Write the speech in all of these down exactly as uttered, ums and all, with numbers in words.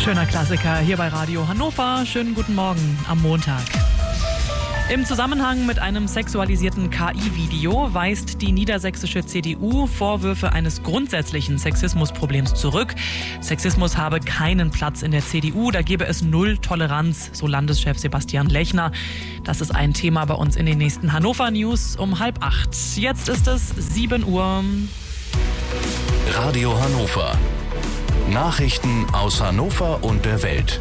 Schöner Klassiker hier bei Radio Hannover. Schönen guten Morgen am Montag. Im Zusammenhang mit einem sexualisierten K I-Video weist die niedersächsische C D U Vorwürfe eines grundsätzlichen Sexismusproblems zurück. Sexismus habe keinen Platz in der C D U, da gebe es null Toleranz, so Landeschef Sebastian Lechner. Das ist ein Thema bei uns in den nächsten Hannover News um halb acht. Jetzt ist es sieben Uhr. Radio Hannover. Nachrichten aus Hannover und der Welt.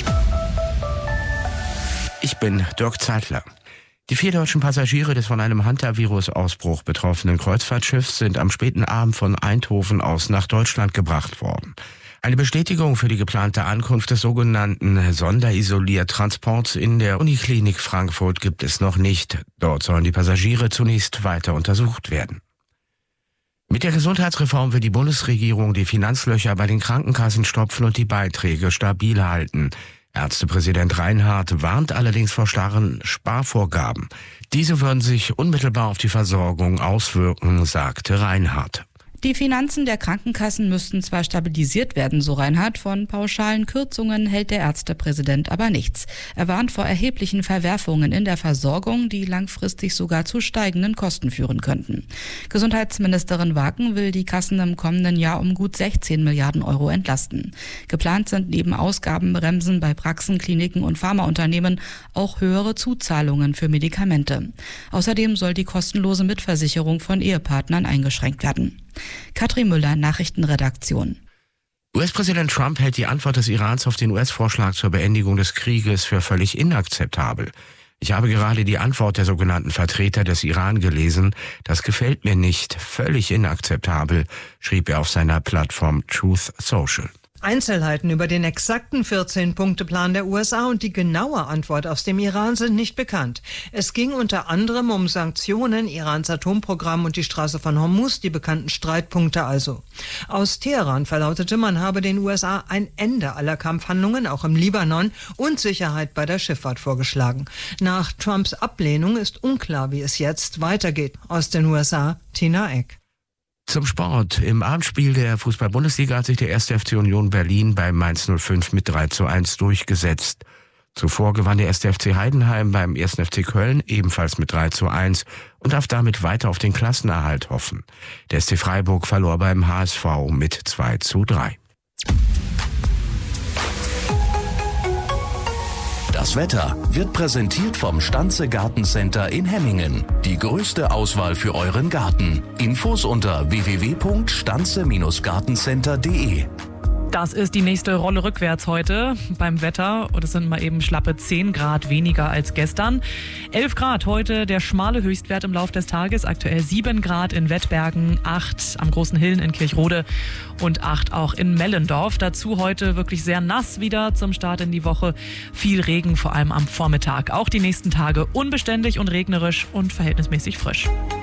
Ich bin Dirk Zeitler. Die vier deutschen Passagiere des von einem Hantavirus-Ausbruch betroffenen Kreuzfahrtschiffs sind am späten Abend von Eindhoven aus nach Deutschland gebracht worden. Eine Bestätigung für die geplante Ankunft des sogenannten Sonderisoliertransports in der Uniklinik Frankfurt gibt es noch nicht. Dort sollen die Passagiere zunächst weiter untersucht werden. Mit der Gesundheitsreform will die Bundesregierung die Finanzlöcher bei den Krankenkassen stopfen und die Beiträge stabil halten. Ärztepräsident Reinhardt warnt allerdings vor starren Sparvorgaben. Diese würden sich unmittelbar auf die Versorgung auswirken, sagte Reinhardt. Die Finanzen der Krankenkassen müssten zwar stabilisiert werden, so Reinhardt, von pauschalen Kürzungen hält der Ärztepräsident aber nichts. Er warnt vor erheblichen Verwerfungen in der Versorgung, die langfristig sogar zu steigenden Kosten führen könnten. Gesundheitsministerin Waken will die Kassen im kommenden Jahr um gut sechzehn Milliarden Euro entlasten. Geplant sind neben Ausgabenbremsen bei Praxen, Kliniken und Pharmaunternehmen auch höhere Zuzahlungen für Medikamente. Außerdem soll die kostenlose Mitversicherung von Ehepartnern eingeschränkt werden. Katrin Müller, Nachrichtenredaktion. U S-Präsident Trump hält die Antwort des Irans auf den U S-Vorschlag zur Beendigung des Krieges für völlig inakzeptabel. Ich habe gerade die Antwort der sogenannten Vertreter des Iran gelesen. Das gefällt mir nicht. Völlig inakzeptabel, schrieb er auf seiner Plattform Truth Social. Einzelheiten über den exakten vierzehn-Punkte-Plan der U S A und die genaue Antwort aus dem Iran sind nicht bekannt. Es ging unter anderem um Sanktionen, Irans Atomprogramm und die Straße von Hormuz, die bekannten Streitpunkte also. Aus Teheran verlautete, man habe den U S A ein Ende aller Kampfhandlungen, auch im Libanon, und Sicherheit bei der Schifffahrt vorgeschlagen. Nach Trumps Ablehnung ist unklar, wie es jetzt weitergeht. Aus den U S A, Tina Eck. Zum Sport. Im Abendspiel der Fußball-Bundesliga hat sich der erste F C Union Berlin bei Mainz null fünf mit drei zu eins durchgesetzt. Zuvor gewann der erste F C Heidenheim beim ersten F C Köln ebenfalls mit drei zu eins und darf damit weiter auf den Klassenerhalt hoffen. Der S C Freiburg verlor beim H S V mit zwei zu drei. Das Wetter wird präsentiert vom Stanze Gartencenter in Hemmingen. Die größte Auswahl für euren Garten. Infos unter w w w punkt stanze gartencenter punkt de. Das ist die nächste Rolle rückwärts heute beim Wetter. Und es sind mal eben schlappe zehn Grad weniger als gestern. elf Grad heute, der schmale Höchstwert im Lauf des Tages. Aktuell sieben Grad in Wettbergen, acht am Großen Hillen in Kirchrode und acht auch in Mellendorf. Dazu heute wirklich sehr nass wieder zum Start in die Woche. Viel Regen, vor allem am Vormittag. Auch die nächsten Tage unbeständig und regnerisch und verhältnismäßig frisch.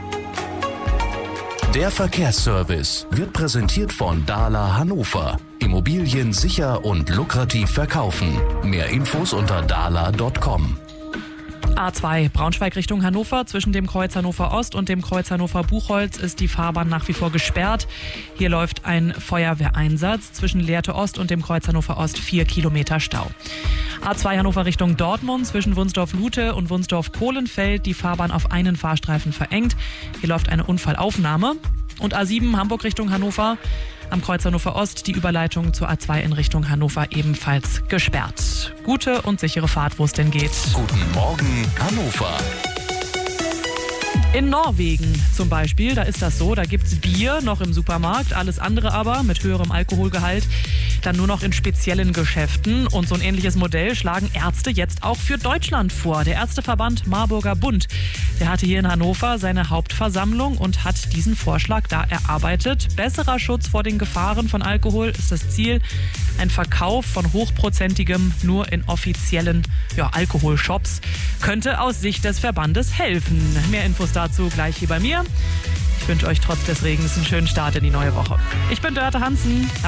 Der Verkehrsservice wird präsentiert von Dahler Hannover. Immobilien sicher und lukrativ verkaufen. Mehr Infos unter dahler punkt com. A zwei Braunschweig Richtung Hannover. Zwischen dem Kreuz Hannover Ost und dem Kreuz Hannover Buchholz ist die Fahrbahn nach wie vor gesperrt. Hier läuft ein Feuerwehreinsatz. Zwischen Lehrte Ost und dem Kreuz Hannover Ost vier Kilometer Stau. A zwei Hannover Richtung Dortmund. Zwischen Wunsdorf-Lute und Wunsdorf-Kohlenfeld die Fahrbahn auf einen Fahrstreifen verengt. Hier läuft eine Unfallaufnahme. Und A sieben Hamburg Richtung Hannover. Am Kreuz Hannover Ost die Überleitung zur A zwei in Richtung Hannover ebenfalls gesperrt. Gute und sichere Fahrt, wo es denn geht. Guten Morgen, Hannover. In Norwegen zum Beispiel, da ist das so, da gibt's Bier noch im Supermarkt, alles andere aber mit höherem Alkoholgehalt dann nur noch in speziellen Geschäften. Und so ein ähnliches Modell schlagen Ärzte jetzt auch für Deutschland vor. Der Ärzteverband Marburger Bund, der hatte hier in Hannover seine Hauptversammlung und hat diesen Vorschlag da erarbeitet. Besserer Schutz vor den Gefahren von Alkohol ist das Ziel. Ein Verkauf von hochprozentigem nur in offiziellen ja, Alkoholshops könnte aus Sicht des Verbandes helfen. Mehr Infos dazu gleich hier bei mir. Ich wünsche euch trotz des Regens einen schönen Start in die neue Woche. Ich bin Dörte Hansen.